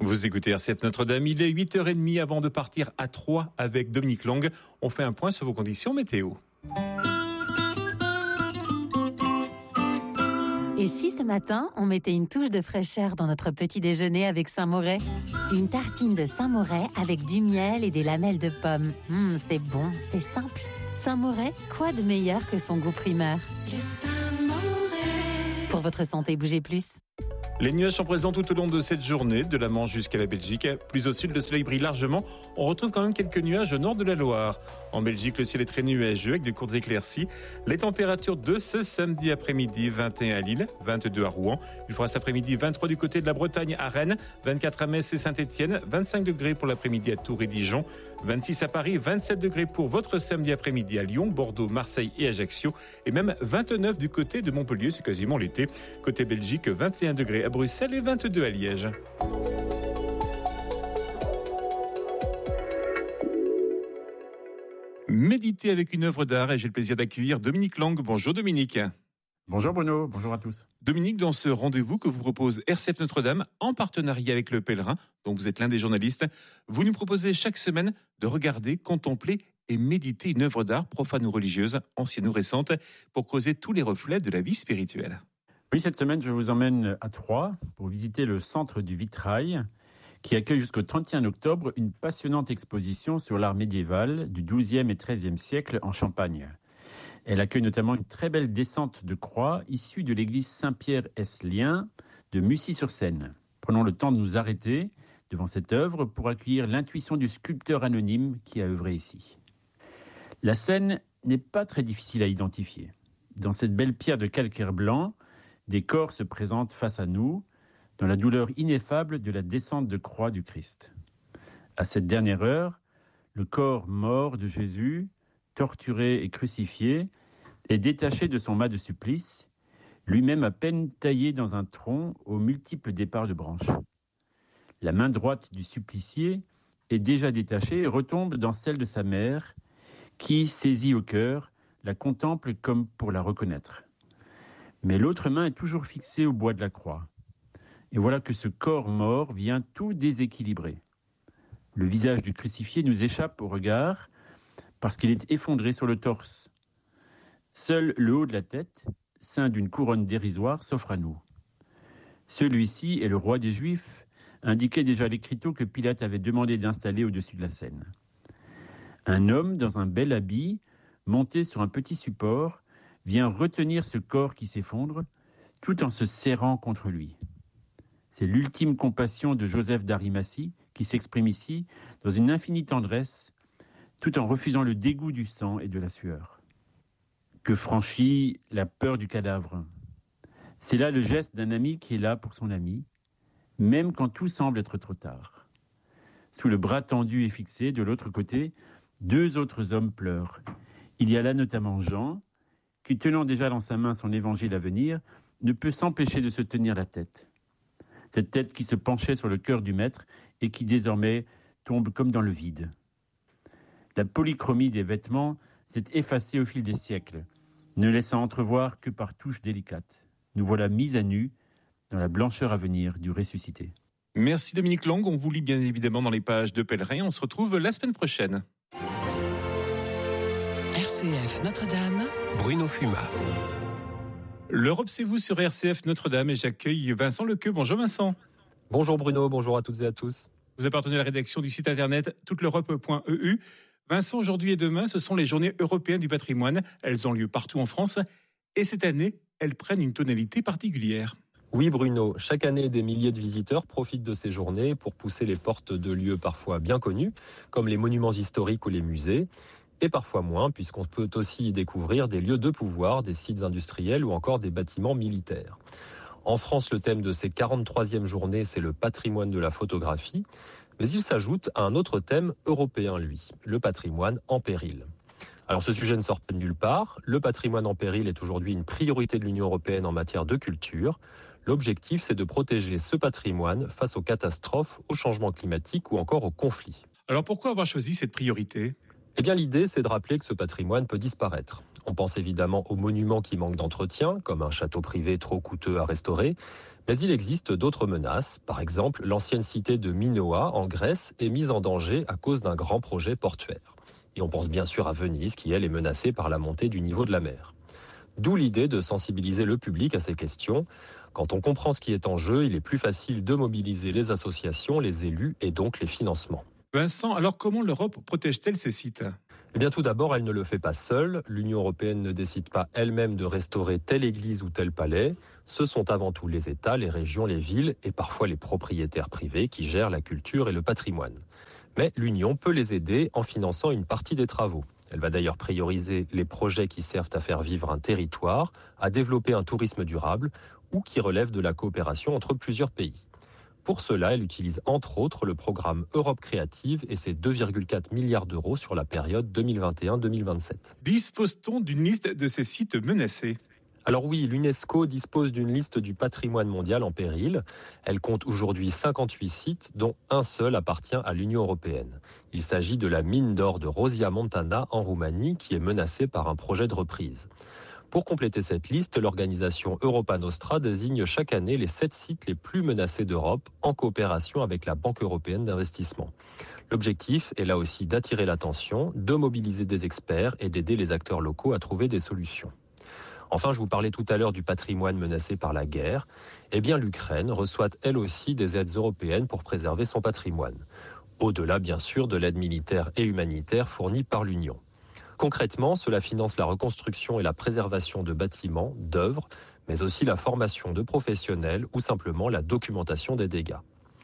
Vous écoutez RCF Notre-Dame, il est 8h30 avant de partir à Troyes avec Dominique Lang. On fait un point sur vos conditions météo. Et si ce matin, on mettait une touche de fraîcheur dans notre petit déjeuner avec Saint-Moret ? Une tartine de Saint-Moret avec du miel et des lamelles de pommes. C'est bon, c'est simple. Saint-Moret, quoi de meilleur que son goût primaire ? Le Saint-Moret. Pour votre santé, bougez plus. Les nuages sont présents tout au long de cette journée, de la Manche jusqu'à la Belgique. Plus au sud, le soleil brille largement. On retrouve quand même quelques nuages au nord de la Loire. En Belgique, le ciel est très nuageux avec de courtes éclaircies. Les températures de ce samedi après-midi, 21 à Lille, 22 à Rouen. Il fera cet après-midi 23 du côté de la Bretagne à Rennes, 24 à Metz et Saint-Étienne, 25 degrés pour l'après-midi à Tours et Dijon, 26 à Paris, 27 degrés pour votre samedi après-midi à Lyon, Bordeaux, Marseille et Ajaccio, et même 29 du côté de Montpellier, c'est quasiment l'été. Côté Belgique, 21 degrés à Bruxelles et 22 à Liège. Méditer avec une œuvre d'art et j'ai le plaisir d'accueillir Dominique Lang. Bonjour Dominique. Bonjour Bruno, bonjour à tous. Dominique, dans ce rendez-vous que vous propose RCF Notre-Dame, en partenariat avec Le Pèlerin, dont vous êtes l'un des journalistes, vous nous proposez chaque semaine de regarder, contempler et méditer une œuvre d'art profane ou religieuse, ancienne ou récente, pour creuser tous les reflets de la vie spirituelle. Oui, cette semaine, je vous emmène à Troyes pour visiter le Centre du Vitrail, qui accueille jusqu'au 31 octobre une passionnante exposition sur l'art médiéval du XIIe et XIIIe siècle en Champagne. Elle accueille notamment une très belle descente de croix issue de l'église Saint-Pierre-Esselien de Mussy-sur-Seine. Prenons le temps de nous arrêter devant cette œuvre pour accueillir l'intuition du sculpteur anonyme qui a œuvré ici. La scène n'est pas très difficile à identifier. Dans cette belle pierre de calcaire blanc, des corps se présentent face à nous, dans la douleur ineffable de la descente de croix du Christ. À cette dernière heure, le corps mort de Jésus, torturé et crucifié, est détaché de son mât de supplice, lui-même à peine taillé dans un tronc aux multiples départs de branches. La main droite du supplicié est déjà détachée et retombe dans celle de sa mère, qui, saisie au cœur, la contemple comme pour la reconnaître. Mais l'autre main est toujours fixée au bois de la croix. Et voilà que ce corps mort vient tout déséquilibrer. Le visage du crucifié nous échappe au regard parce qu'il est effondré sur le torse. Seul le haut de la tête, ceint d'une couronne dérisoire, s'offre à nous. Celui-ci est le roi des Juifs, indiquait déjà l'écriteau que Pilate avait demandé d'installer au-dessus de la scène. Un homme dans un bel habit, monté sur un petit support, vient retenir ce corps qui s'effondre, tout en se serrant contre lui. C'est l'ultime compassion de Joseph d'Arimathie qui s'exprime ici dans une infinie tendresse, tout en refusant le dégoût du sang et de la sueur. Que franchit la peur du cadavre. C'est là le geste d'un ami qui est là pour son ami, même quand tout semble être trop tard. Sous le bras tendu et fixé, de l'autre côté, 2 autres hommes pleurent. Il y a là notamment Jean, qui, tenant déjà dans sa main son évangile à venir, ne peut s'empêcher de se tenir la tête. Cette tête qui se penchait sur le cœur du maître et qui désormais tombe comme dans le vide. La polychromie des vêtements s'est effacée au fil des siècles, ne laissant entrevoir que par touches délicates. Nous voilà mis à nu dans la blancheur à venir du ressuscité. Merci Dominique Lang, on vous lit bien évidemment dans les pages de Pèlerin. On se retrouve la semaine prochaine. RCF Notre-Dame, Bruno Fumat. L'Europe, c'est vous sur RCF Notre-Dame et j'accueille Vincent Lequeux. Bonjour Vincent. Bonjour Bruno, bonjour à toutes et à tous. Vous appartenez à la rédaction du site internet touteleurope.eu. Vincent, aujourd'hui et demain, ce sont les journées européennes du patrimoine. Elles ont lieu partout en France et cette année, elles prennent une tonalité particulière. Oui Bruno, chaque année des milliers de visiteurs profitent de ces journées pour pousser les portes de lieux parfois bien connus, comme les monuments historiques ou les musées, et parfois moins, puisqu'on peut aussi y découvrir des lieux de pouvoir, des sites industriels ou encore des bâtiments militaires. En France, le thème de ces 43e journées, c'est le patrimoine de la photographie, mais il s'ajoute à un autre thème européen, lui, le patrimoine en péril. Alors ce sujet ne sort pas de nulle part, le patrimoine en péril est aujourd'hui une priorité de l'Union européenne en matière de culture. L'objectif, c'est de protéger ce patrimoine face aux catastrophes, aux changements climatiques ou encore aux conflits. Alors pourquoi avoir choisi cette priorité ? Eh bien, l'idée, c'est de rappeler que ce patrimoine peut disparaître. On pense évidemment aux monuments qui manquent d'entretien, comme un château privé trop coûteux à restaurer. Mais il existe d'autres menaces. Par exemple, l'ancienne cité de Minoa, en Grèce, est mise en danger à cause d'un grand projet portuaire. Et on pense bien sûr à Venise, qui elle est menacée par la montée du niveau de la mer. D'où l'idée de sensibiliser le public à ces questions. Quand on comprend ce qui est en jeu, il est plus facile de mobiliser les associations, les élus et donc les financements. Vincent, alors comment l'Europe protège-t-elle ces sites ? Eh bien, tout d'abord, elle ne le fait pas seule. L'Union européenne ne décide pas elle-même de restaurer telle église ou tel palais. Ce sont avant tout les États, les régions, les villes et parfois les propriétaires privés qui gèrent la culture et le patrimoine. Mais l'Union peut les aider en finançant une partie des travaux. Elle va d'ailleurs prioriser les projets qui servent à faire vivre un territoire, à développer un tourisme durable ou qui relèvent de la coopération entre plusieurs pays. Pour cela, elle utilise entre autres le programme Europe Créative et ses 2,4 milliards d'euros sur la période 2021-2027. Dispose-t-on d'une liste de ces sites menacés ? Alors oui, l'UNESCO dispose d'une liste du patrimoine mondial en péril. Elle compte aujourd'hui 58 sites, dont un seul appartient à l'Union européenne. Il s'agit de la mine d'or de Rosia Montana en Roumanie, qui est menacée par un projet de reprise. Pour compléter cette liste, l'organisation Europa Nostra désigne chaque année les 7 sites les plus menacés d'Europe en coopération avec la Banque européenne d'investissement. L'objectif est là aussi d'attirer l'attention, de mobiliser des experts et d'aider les acteurs locaux à trouver des solutions. Enfin, je vous parlais tout à l'heure du patrimoine menacé par la guerre. Eh bien, l'Ukraine reçoit elle aussi des aides européennes pour préserver son patrimoine. Au-delà, bien sûr, de l'aide militaire et humanitaire fournie par l'Union. Concrètement, cela finance la reconstruction et la préservation de bâtiments, d'œuvres, mais aussi la formation de professionnels ou simplement la documentation des dégâts.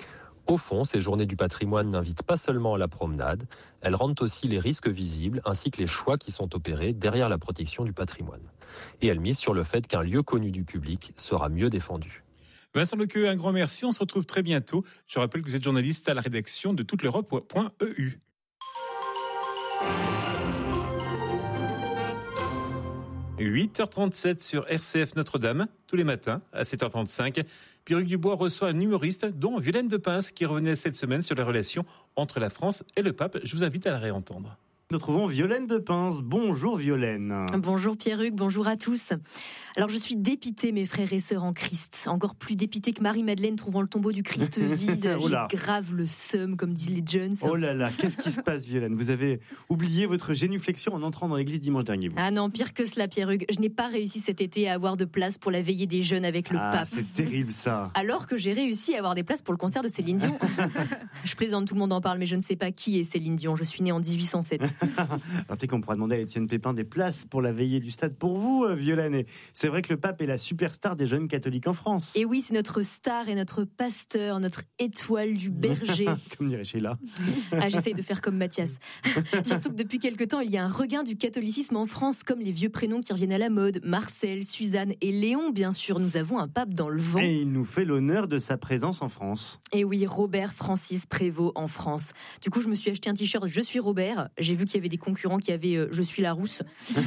Au fond, ces journées du patrimoine n'invitent pas seulement à la promenade, elles rendent aussi les risques visibles ainsi que les choix qui sont opérés derrière la protection du patrimoine. Et elles misent sur le fait qu'un lieu connu du public sera mieux défendu. Vincent Lequeux, un grand merci. On se retrouve très bientôt. Je rappelle que vous êtes journaliste à la rédaction de touteleurope.eu. 8h37 sur RCF Notre-Dame, tous les matins à 7h35. Pierruc Dubois reçoit un humoriste, dont Violaine de Pins, qui revenait cette semaine sur les relations entre la France et le pape. Je vous invite à la réentendre. Nous retrouvons Violaine de Pins. Bonjour Violaine. Bonjour Pierruc, bonjour à tous. Alors je suis dépitée, mes frères et sœurs en Christ. Encore plus dépitée que Marie-Madeleine trouvant le tombeau du Christ vide. Oh là. J'ai grave le seum, comme disent les jeunes. Oh là là, qu'est-ce qui se passe Violaine ? Vous avez oublié votre génuflexion en entrant dans l'église dimanche dernier. Vous. Ah non, pire que cela Pierruc. Je n'ai pas réussi cet été à avoir de place pour la veillée des jeunes avec le pape. C'est terrible ça. Alors que j'ai réussi à avoir des places pour le concert de Céline Dion. Je plaisante, tout le monde en parle, mais je ne sais pas qui est Céline Dion. Je suis née en 1807. Alors peut-être qu'on pourra demander à Étienne Pépin des places pour la veillée du stade pour vous, Violaine. Et c'est vrai que le pape est la superstar des jeunes catholiques en France. Et oui, c'est notre star et notre pasteur, notre étoile du berger. Comme dirait Sheila. Ah, j'essaye de faire comme Mathias. Surtout que depuis quelque temps, il y a un regain du catholicisme en France, comme les vieux prénoms qui reviennent à la mode. Marcel, Suzanne et Léon, bien sûr. Nous avons un pape dans le vent. Et il nous fait l'honneur de sa présence en France. Et oui, Robert Francis Prévost en France. Du coup, je me suis acheté un t-shirt « Je suis Robert ». J'ai vu qu'il y avait des concurrents qui avaient « Je suis la rousse ».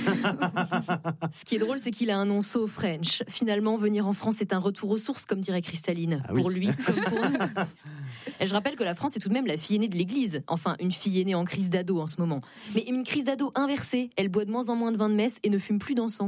Ce qui est drôle, c'est qu'il a un nom so French. Finalement, venir en France est un retour aux sources, comme dirait Cristalline. Ah oui. Pour lui, comme pour nous. Et je rappelle que la France est tout de même la fille aînée de l'Église. Enfin, une fille aînée en crise d'ado en ce moment. Mais une crise d'ado inversée. Elle boit de moins en moins de vin de messe et ne fume plus d'encens.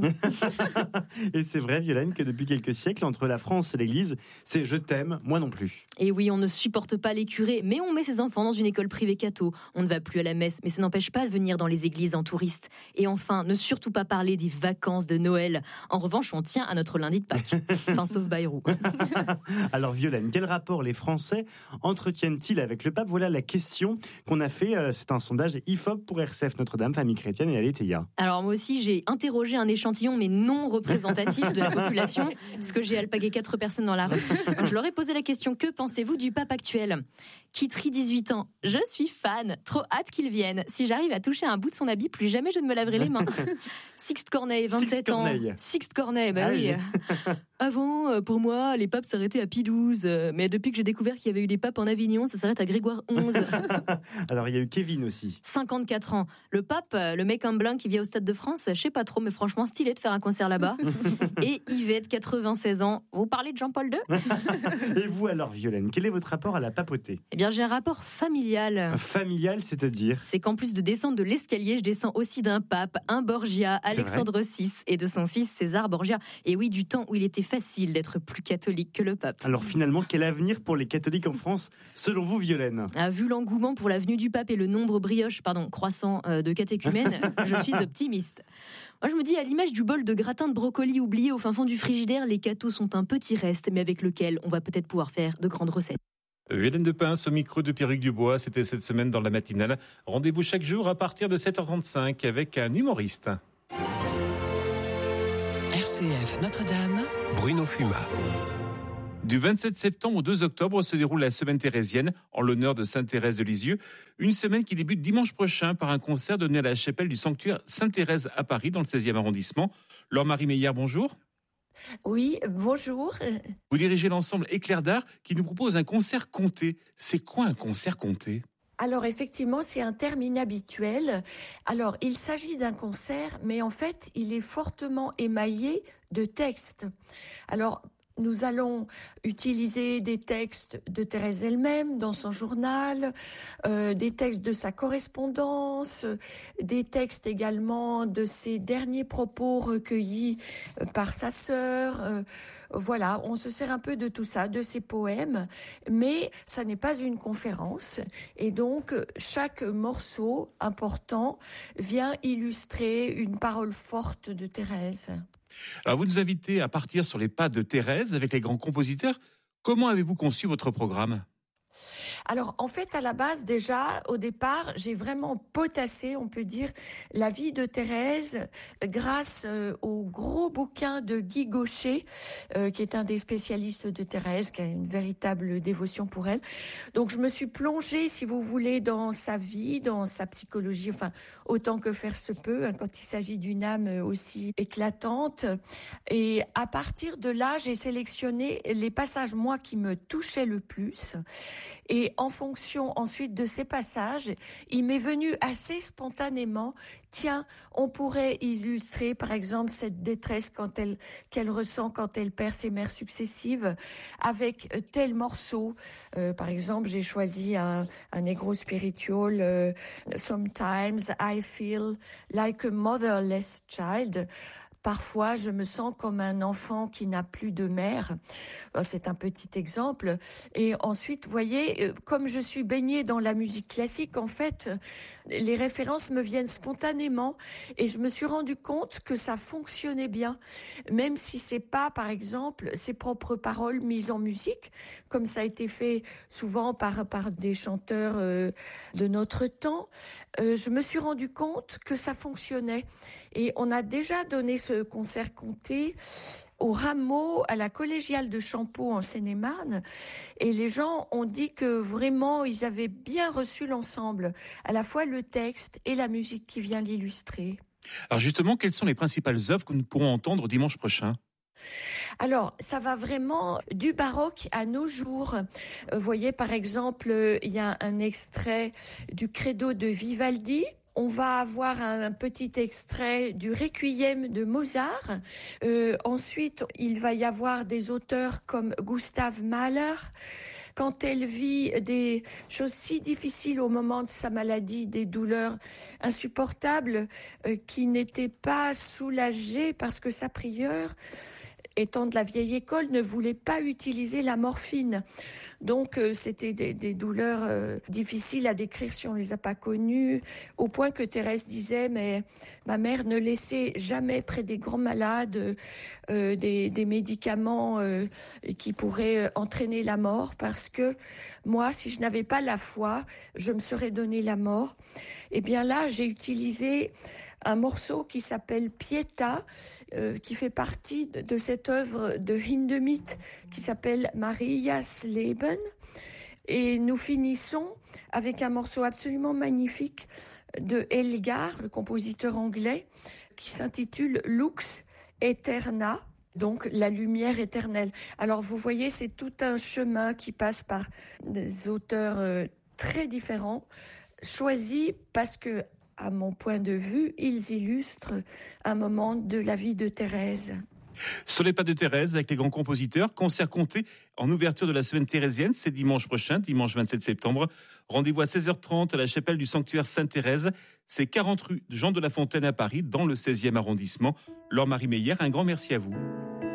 Et c'est vrai, Violaine, que depuis quelques siècles, entre la France et l'Église, c'est « je t'aime, moi non plus ». Et oui, on ne supporte pas les curés, mais on met ses enfants dans une école privée catho. On ne va plus à la messe, mais ça n'empêche pas de venir dans les églises en touriste. Et enfin, ne surtout pas parler des vacances de Noël. En revanche, on tient à notre lundi de Pâques. Enfin, sauf Bayrou. Alors Violaine, quel rapport les Français entretiennent-ils avec le pape ? Voilà la question qu'on a fait. C'est un sondage IFOP pour RCF Notre-Dame, Famille Chrétienne et Aletheia. Alors moi aussi, j'ai interrogé un échantillon, mais non représentatif de la population, puisque j'ai alpagué 4 personnes dans la rue. Donc, je leur ai posé la question, que pensez-vous du pape actuel ? Kitry, 18 ans. Je suis fan. Trop hâte qu'il vienne. Si j'arrive à toucher un bout de son habit, plus jamais je ne me laverai les mains. Sixte Corneille, 27 ans. Sixte Corneille, bah oui. Avant, pour moi, les papes s'arrêtaient à Pie XII. Mais depuis que j'ai découvert qu'il y avait eu des papes en Avignon, ça s'arrête à Grégoire XI. Alors, il y a eu Kevin aussi. 54 ans. Le pape, le mec en blanc qui vient au Stade de France, je sais pas trop, mais franchement, stylé de faire un concert là-bas. Et Yvette, 96 ans. Vous parlez de Jean-Paul II ? Et vous alors, Violaine, quel est votre rapport à la papauté ? Eh Bien, j'ai un rapport familial. Familial, c'est-à-dire? C'est qu'en plus de descendre de l'escalier, je descends aussi d'un pape, un Borgia, Alexandre VI, et de son fils César Borgia. Et oui, du temps où il était facile d'être plus catholique que le pape. Alors finalement, quel avenir pour les catholiques en France, selon vous, Violaine? Vu l'engouement pour la venue du pape et le nombre croissant de catéchumènes, je suis optimiste. Moi, je me dis, à l'image du bol de gratin de brocoli oublié au fin fond du frigidaire, les cathos sont un petit reste, mais avec lequel on va peut-être pouvoir faire de grandes recettes. Violaine de Pince au micro de Pierrick Dubois, c'était cette semaine dans la matinale. Rendez-vous chaque jour à partir de 7h35 avec un humoriste. RCF Notre-Dame, Bruno Fumat. Du 27 septembre au 2 octobre se déroule la semaine thérésienne en l'honneur de Sainte Thérèse de Lisieux. Une semaine qui débute dimanche prochain par un concert donné à la chapelle du sanctuaire Sainte-Thérèse à Paris dans le 16e arrondissement. Laure-Marie Meillard, bonjour. Oui, bonjour. Vous dirigez l'ensemble Éclair d'Art qui nous propose un concert conté. C'est quoi un concert conté ? Alors effectivement, c'est un terme inhabituel. Alors, il s'agit d'un concert, mais en fait, il est fortement émaillé de textes. Alors, nous allons utiliser des textes de Thérèse elle-même dans son journal, des textes de sa correspondance, des textes également de ses derniers propos recueillis par sa sœur. Voilà, on se sert un peu de tout ça, de ses poèmes, mais ça n'est pas une conférence. Et donc, chaque morceau important vient illustrer une parole forte de Thérèse. Alors vous nous invitez à partir sur les pas de Thérèse avec les grands compositeurs. Comment avez-vous conçu votre programme ? Alors, en fait, à la base, déjà, au départ, j'ai vraiment potassé, on peut dire, la vie de Thérèse grâce au gros bouquin de Guy Gaucher, qui est un des spécialistes de Thérèse, qui a une véritable dévotion pour elle. Donc, je me suis plongée, si vous voulez, dans sa vie, dans sa psychologie, enfin, autant que faire se peut, hein, quand il s'agit d'une âme aussi éclatante. Et à partir de là, j'ai sélectionné les passages, moi, qui me touchaient le plus. Et en fonction ensuite de ces passages, il m'est venu assez spontanément, tiens, on pourrait illustrer par exemple cette détresse qu'elle ressent quand elle perd ses mères successives avec tel morceau. Par exemple, j'ai choisi un negro spiritual, Sometimes I feel like a motherless child. Parfois, je me sens comme un enfant qui n'a plus de mère. C'est un petit exemple. Et ensuite, vous voyez, comme je suis baignée dans la musique classique, en fait, les références me viennent spontanément. Et je me suis rendu compte que ça fonctionnait bien. Même si c'est pas, par exemple, ses propres paroles mises en musique, comme ça a été fait souvent par des chanteurs de notre temps. Je me suis rendu compte que ça fonctionnait. Et on a déjà donné ce concert conté au Rameau, à la collégiale de Champeaux en Seine-et-Marne. Et les gens ont dit que vraiment, ils avaient bien reçu l'ensemble, à la fois le texte et la musique qui vient l'illustrer. Alors justement, quelles sont les principales œuvres que nous pourrons entendre dimanche prochain ? Alors, ça va vraiment du baroque à nos jours. Vous voyez, par exemple, il y a un extrait du Credo de Vivaldi. On va avoir un petit extrait du Requiem de Mozart. Ensuite, il va y avoir des auteurs comme Gustav Mahler. Quand elle vit des choses si difficiles au moment de sa maladie, des douleurs insupportables, qui n'étaient pas soulagées parce que sa prieure, étant de la vieille école, ne voulait pas utiliser la morphine. Donc, c'était des douleurs difficiles à décrire si on les a pas connues, au point que Thérèse disait, mais ma mère ne laissait jamais près des grands malades des médicaments qui pourraient entraîner la mort, parce que moi, si je n'avais pas la foi, je me serais donné la mort. Et bien là, j'ai utilisé un morceau qui s'appelle Pietà, qui fait partie de cette œuvre de Hindemith qui s'appelle Marias Leben. Et nous finissons avec un morceau absolument magnifique de Elgar, le compositeur anglais, qui s'intitule Lux Aeterna, donc la lumière éternelle. Alors vous voyez, c'est tout un chemin qui passe par des auteurs très différents, choisis parce que, à mon point de vue, ils illustrent un moment de la vie de Thérèse. Sur les pas de Thérèse avec les grands compositeurs, concert compté en ouverture de la semaine thérésienne, c'est dimanche prochain, dimanche 27 septembre. Rendez-vous à 16h30 à la chapelle du sanctuaire Sainte-Thérèse. C'est 40 rue Jean de La Fontaine à Paris, dans le 16e arrondissement. Laure-Marie Meyer, un grand merci à vous.